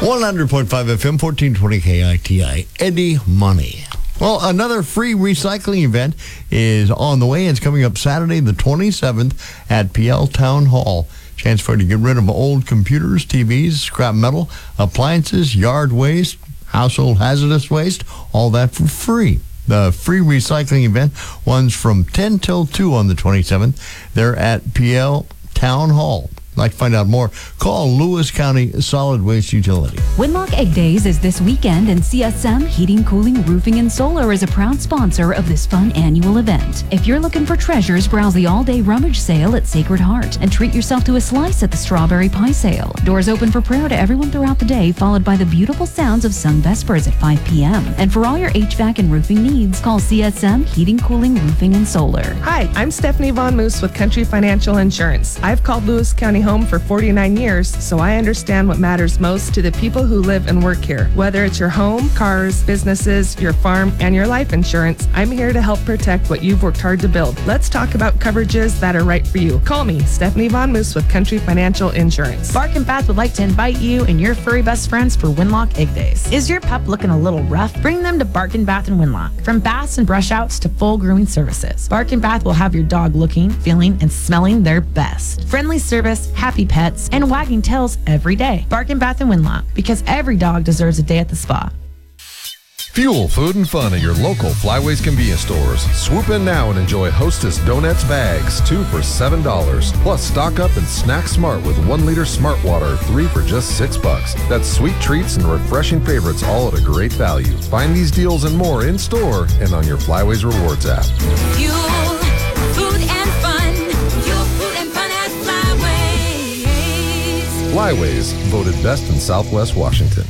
100.5 FM, 1420 KITI, Eddie Money. Well, another free recycling event is on the way. It's coming up Saturday, the 27th at PL Town Hall. Chance for you to get rid of old computers, TVs, scrap metal, appliances, yard waste, household hazardous waste, all that for free. The free recycling event runs from 10 till 2 on the 27th. They're at PL Town Hall. Like to find out more, call Lewis County Solid Waste Utility. Winlock Egg Days is this weekend, and CSM Heating, Cooling, Roofing, and Solar is a proud sponsor of this fun annual event. If you're looking for treasures, browse the all-day rummage sale at Sacred Heart and treat yourself to a slice at the Strawberry Pie Sale. Doors open for prayer to everyone throughout the day, followed by the beautiful sounds of sung vespers at 5 p.m. And for all your HVAC and roofing needs, call CSM Heating, Cooling, Roofing, and Solar. Hi, I'm Stephanie Von Moose with Country Financial Insurance. I've called Lewis County home for 49 years, so I understand what matters most to the people who live and work here. Whether it's your home, cars, businesses, your farm, and your life insurance, I'm here to help protect what you've worked hard to build. Let's talk about coverages that are right for you. Call me, Stephanie Von Moose with Country Financial Insurance. Bark and Bath would like to invite you and your furry best friends for Winlock Egg Days. Is your pup looking a little rough? Bring them to Bark and Bath and Winlock. From baths and brush outs to full grooming services, Bark and Bath will have your dog looking, feeling, and smelling their best. Friendly service, happy pets, and wagging tails every day. Bark and Bath and Winlock, because every dog deserves a day at the spa. Fuel, food, and fun at your local Flyways convenience stores. Swoop in now and enjoy Hostess Donuts bags, 2 for $7. Plus, stock up and snack smart with 1-liter Smart Water, 3 for just $6. That's sweet treats and refreshing favorites, all at a great value. Find these deals and more in store and on your Flyways Rewards app. Fuel, food, and fun. Fuel, food, and fun at Flyways. Flyways, voted best in Southwest Washington.